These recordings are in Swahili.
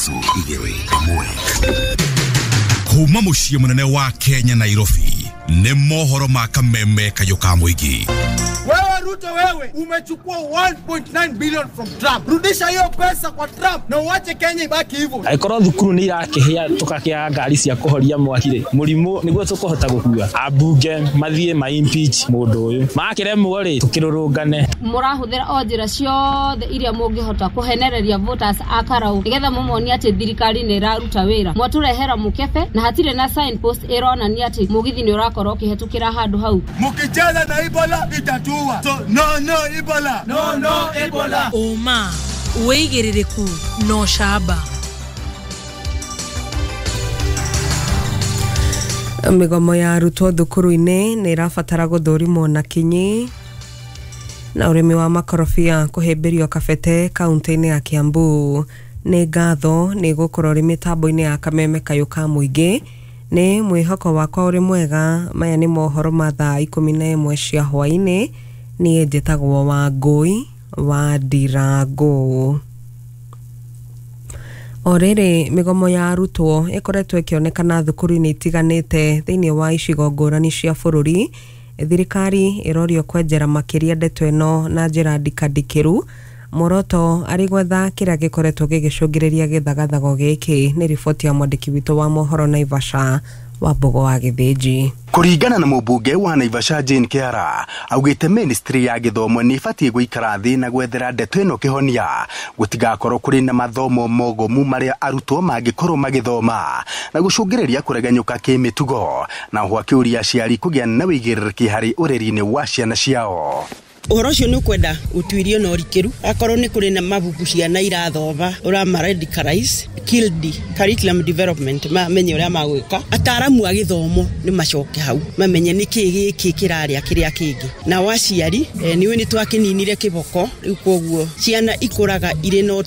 3-2-1 kuma muciĩ munene wa Kenya Nairobi nĩ mohoro ma kameme kayoka muigi. Wewe Ruto, wewe umechukua 1.9 billion from Trump. Rudisha hiyo pesa kwa Trump na uache Kenya ibaki hivyo. Aikoro thukuru ni irakihia tukakia ngari cia kuhoria mwakire murimu niguo tukohota gukua abunge mathie ma impeach mundu uyu makiremwo ri tukirurungane murahuthira onjira ciothe iria mungihota kuhenereria voters akarau nigetha mumoni ati thirikari ni iraruta wira mwaturehera mukebe na hatire na signpost ironania ati mugithi ni urakorwo kihetukira handu hau mukicheza na Ebola itatua. So no Ebola, no Ebola. Oma weigiririku no shaba. Migomo ya arutwo thukuru-inĩ nĩ irabatara gũthũrimwo na kinyi. Na ũrĩmi wa makorobia kũhĩmbĩrio Kabete kaunti-inĩ ya Kiambu nĩ ngatho nĩ gũkorwo rĩ mĩtambo-inĩ ya kameme kayũka mũingĩ. Nĩ mwĩhoko wakwa ũrĩ mwega. Maya nĩ mohoro ma thaa 11 cia hwaĩ-inĩ. Niĩ njĩtagwo Wangũi wa Ndirango. Orere migomo ya arutwo ikoretwo ikionekana thukuru-inĩ itiganĩte thĩinĩ wa icigo ngũrani cia bũrũri. Thirikari irorio kwenjera makĩria ndeto ĩno na njĩra ndikandikĩru. Moroto arĩ gwetha kĩrĩa gĩkoretwo gĩgĩcũngĩrĩria gĩthagathago gĩkĩ. Nĩ riboti ya mwandĩki witũ wa mohoro Naivasha wa Mbogo wa Gĩthĩnji. Kuringana na mũmbunge wa Naivasha Jane Kĩara, augĩte ministry ya gĩthomo nĩ ibatie gũikara thĩ na gwethera ndeto ĩno kĩhonia gũtigakorwo kũrĩ na mathomo mogomu marĩa arutwo mangĩkorwo magĩthoma na gũcũngĩrĩria kũreganyũka kĩmĩtugo na gwakĩũria aciari kũgĩa na wĩigĩrĩrĩki harĩ ũreri-inĩ wa ciana ciao. Uhoro ucio ni kwenda utuirio na urikiru akorwo ni kuri na mabuku ciana irathoma urama radicalize killed curriculum development mamenye uria magwika ataramu a githomo ni macoke hau mamenye niki giki kiraria kiria kingi na waciari niwe ni twakininire kiboko riu koguo ciana ikuraga ire no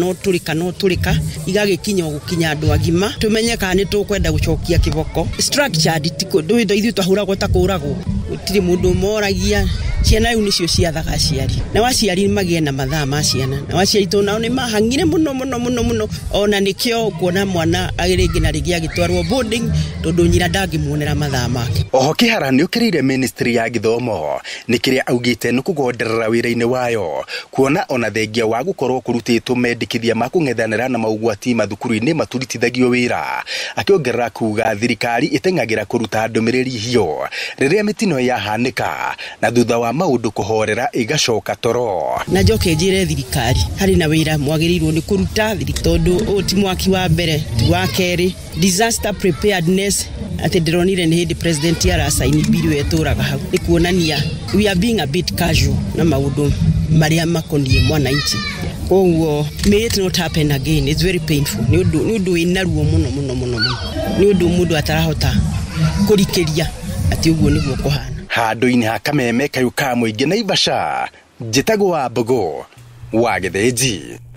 turika igagikinya gukinya andu agima tumenye kana ni tukwenda gucokia kiboko structured tiko ithu twahuragwo ta kuragwo tiri mundu moragia ciana iu nicio ciathaga aciari na waciari magie na mathaa ma ciana na waciari tonao ni mahangire muno ona nikio kuona mwana agiringi na rigi agitwarwo boarding tondu nyira ndangimuonera mathaa make. Oho Kĩhara nĩ ũkĩrĩire ministry ya gĩthomo nĩ kĩrĩa augĩte nĩ kũgonderera wĩra-inĩ wayo kuona ona thengia wa gũkorwo kũrutĩtwo mendikithia ma kũng'ethanĩra na maũgwati mathukuru-inĩ maturitithagio wĩra akĩongerera kuga thirikari ĩteng'agĩra kũruta ndũmĩrĩri hiyo rĩrĩa mĩtino yahanĩka na thutha wa maundu kuhorera igacoka toro na njoke njire thirikari hari na wira mwagĩrĩirwo ni kuruta tondu oti mwaki wa mbere wa keri disaster preparedness ati ndironire ni hindi president ya rasaini bill eturaga hau ikuonania we are being a bit casual na maundu maria makonie mwananchi koguo may it not happen again. It's very painful ni undu inaruo muno ni undu mundu atarahota kurikiria ati uguo niguo kuhana handũ-inĩ ha kameme kayũka mũingĩ Naivasha njĩtagwo wa Mbogo wa Gĩthĩnji.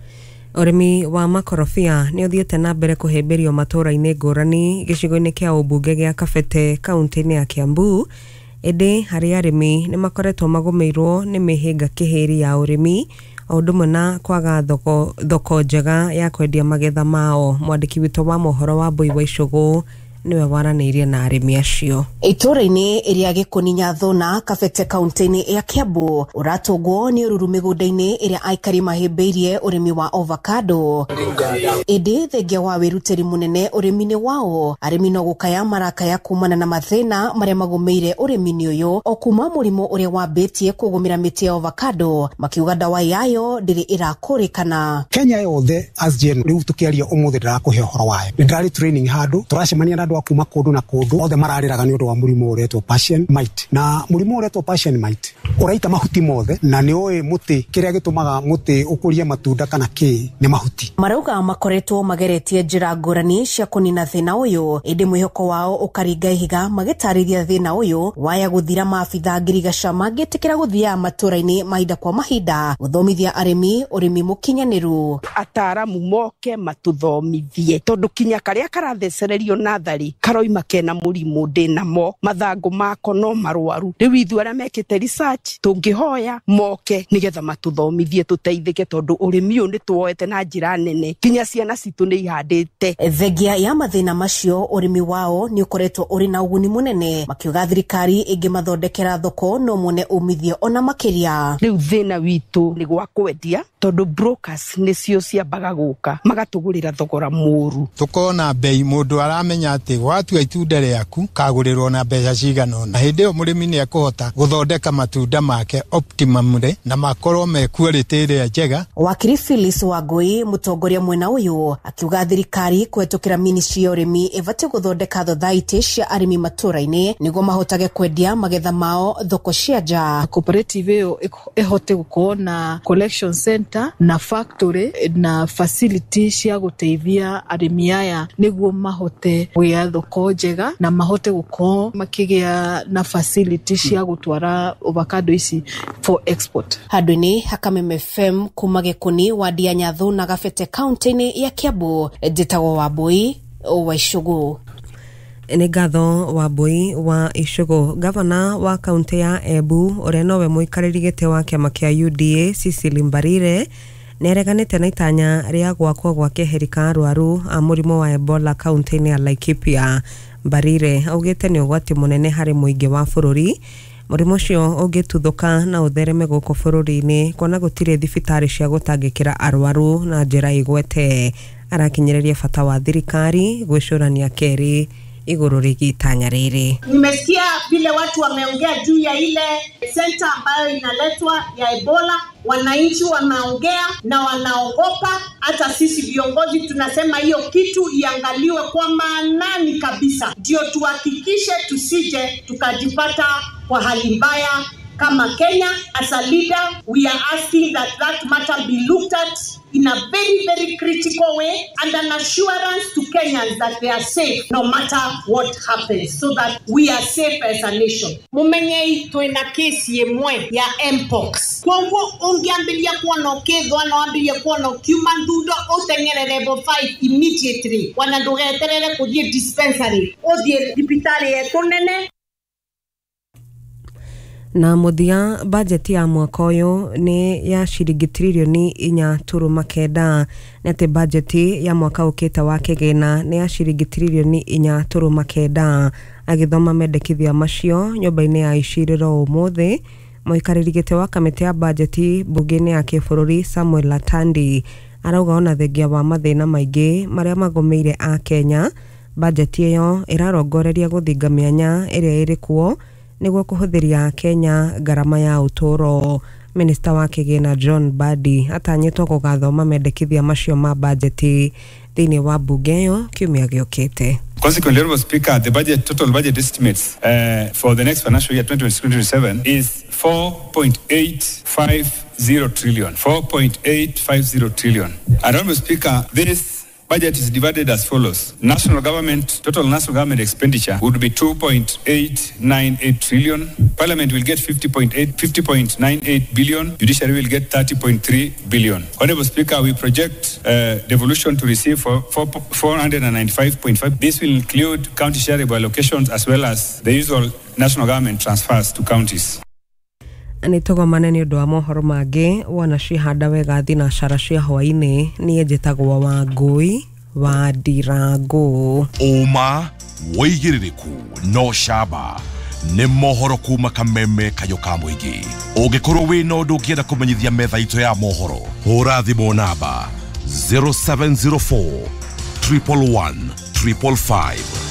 Ũrĩmi wa makorobia nĩ ũthiĩte na mbere kũhĩmbĩrio matũũra-inĩ ngũrani gĩcigo-inĩ kĩa ũmbunge gĩa Kabete kaunti-inĩ ya Kiambu. Ĩndĩ harĩ arĩmi nĩ makoretwo magũmĩirwo nĩ mĩhĩnga kĩhĩri ya ũrĩmi o ũndũ ũmwe na kwaga thoko njega ya kwendia magetha mao. Mwandĩki witũ wa mohoro wa Mbui wa Icũgũ niwe waranĩirie na arĩmi acio. Itũũra-inĩ ĩrĩa Gĩkũninya Thũna Kabete kaunti-inĩ ya Kiambu ũratũngwo nĩ ũruru mĩgũnda-inĩ ĩrĩa aikari mahĩmbĩirie ũrĩmi wa avocado. Ĩndĩ thengia wa wĩrutĩri mũnene ũrĩmi-inĩ wao arĩmi no gũkaya marakaya kumana na mathĩna marĩa magũmĩire ũrĩmi-inĩ ũyũ o kuma mũrimũ ũrĩa wambĩtie kũgũmĩra mĩtĩ ya avocado makiuga ndawa yayo ndĩrĩ ĩrakũrĩkana. Kenya yothe SGN rĩu tũkĩaria ũmũthĩ ndĩrakũhe ũhoro wayo. Nĩndarĩ training handũ tũracemania na kuma kũndũ na kũndũ othe mararĩraga nĩ ũndũ wa mũrimũ ũretwo passion mite na mũrimũ ũretwo passion mite ũraita mahuti mothe na nĩ oĩ mũtĩ kĩrĩa gĩtũmaga mũtĩ ũkũrie matunda kana kĩ nĩ mahuti. Marauga makoretwo mageretie njĩra ngũrani cia kũnina thĩna ũyũ ĩndĩ mwĩhoko wao ũkaringa ihiga magĩtarĩria thĩna ũyũ waya gũthira maabitha ngirigaca mangĩtĩkĩra gũthiaga matũũra-inĩ mahinda kwa mahinda gũthomithia arĩmi ũrĩmi mũkinyanĩru. Ataramu moke matũthomithie tondũ kinya karĩa karathecererio nathari kari karoima kena murimu ndinamo mathangu mako no marwaru riu ithu aria mekite research tungihoya moke nigetha matuthomithie tuteithike tondu urimi uyu ni tuoete na njira nene kinya ciana citu ni ihandite. Thengia ya mathina macio urimi wao ni ukoretwo uri na uguni munene makiuga thirikari ingimathondekera thoko no mone umithio ona makiria. Riu thina witu ni gwa kwendia tondu brokers nicio ciambaga guka magatugurira thogora muru. Tukona bei mundu aramenya ati watua itunda riaku kagurirwo na mbeca cigana na hindi yo murimi ni akuhota guthondeka matunda make optimumly na makorwo me quality ria njega. Wakiri Phyllis Wangui mutongoria mwena uyu akiuga thirikari kwetukira ministry ya urimi ivate guthondeka thothaiti cia arimi maturaini niguo mahotage kwendia magetha mao thoko cia nja. Cooperative iyo ihote gukorwo na collection center na factory na facility cia guteithia arimi aya niguo mahote kugia thoko njega na mahote gukorwo makigia na facility cia gutwara avocado ici for export. Handuni Hakameme FM kuma Gekuni wadia Nyathu na Gafete county ya Kiambu njitagwo Wambui wa Icũgũ. Nĩ ngatho Wambui wa Icũgũ. Gavana wa kaunti ya Embu ũrĩa nowe mũikarĩri gĩtĩ wa kĩama kĩa UDA Cecily Mbarire nĩareganĩte na itanya rĩa gwakwo gwa keheri ka arwaru a mũrimũ wa Ebola kaunti-inĩ ya Laikipia. Mbarire augĩte nĩ ũgwati mũnene harĩ mũingĩ wa bũrũri. Mũrimũ ũcio ũngĩtuthũka na ũthereme gũkũ bũrũri-inĩ kuona gũtirĩ thibitarĩ cia gũtangĩkĩra arwaru na njĩra igwete. Arakinyĩrĩria bata wa thirikari gwĩcũrania kerĩ iguru rigi itanya riri. Nimesikia vile watu wameongea juu ya ile center ambayo inaletwa ya Ebola. Wananchi wanaongea na wanaogopa. Hata sisi viongozi tunasema hiyo kitu iangaliwe kwa maanani kabisa, ndio tuhakikishe tusije tukajipata kwa hali mbaya kama Kenya. As a leader, we are asking that matter be looked at in a very, very critical way and an assurance to Kenyans that they are safe no matter what happens, so that we are safe as a nation. Mumenye tuena kesi yemwe ya Mpox. Kwangu ungiambilia kuwa no kezo, anaambilia kuwa no human dudo, utengere level 5 immediately. Wanadogeterere kudie dispensary, odie dipitari etonene. Na muthia budget ya mwaka uyu ni ya ciringi trilioni 4.9 na ati budget ya mwaka ukite wa kigina ni ya ciringi trilioni 4.9. Agithoma mendekithia macio nyumba-ini ya iciriro umuthi muikariri gite wa kamiti ya budget bunge-ini ya kibũrũri Samuel Atandi arauga ona thengia wa mathina maingi maria magomeire a Kenya, budget iyo irarongoreria guthinga mianya iria iri kuo niguo kuhuthiria Kenya garama ya uturo. Minister wa kigina John Badi atanyitwo kugathoma mendekithia macio ma budget thiini wa bunge yo kiumia giukite. Consequently, Honorable Speaker, the total budget estimates for the next financial year 2026-2027 is 4.850 trillion. 4.850 trillion. And Honorable Speaker, this budget is divided as follows. Total national government expenditure would be 2.898 trillion. Parliament will get 50.98 billion. Judiciary will get 30.3 billion. Honorable Speaker, we project devolution to receive for 495.5. This will include county shareable allocations as well as the usual national government transfers to counties. Ni tugomane ni undu wa mohoro mangi wona cihanda wega thinacara cia hwaini ni njitagwo Wangui wa Ndirangu. Uma woigiririku no shaba ni mohoro kuma Kameme Kayoka Muigi. Ungikorwo wina undu ungienda kumenyithia metha itu ya mohoro, hura thimu namba 0704 111 555.